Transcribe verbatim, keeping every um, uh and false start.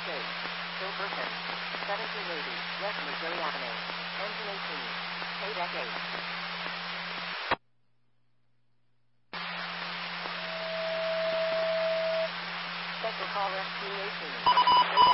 Deck eight. Phil Burton. seventeen eighty West Missouri Avenue. Engine eighteen. K-Deck eight. Special call rescue eighteen.